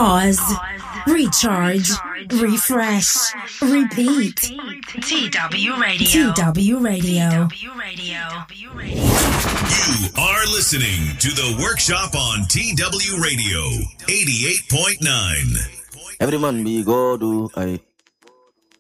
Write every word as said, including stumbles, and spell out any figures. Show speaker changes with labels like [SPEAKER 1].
[SPEAKER 1] Pause. Recharge. Refresh. Repeat.
[SPEAKER 2] T W Radio.
[SPEAKER 1] T W Radio.
[SPEAKER 3] You are listening to The Workshop on T W Radio eighty-eight point nine.
[SPEAKER 4] Every man be God, oh, I.